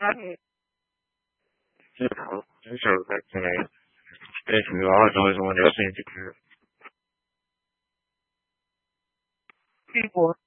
So that basically all I know is when they're saying to people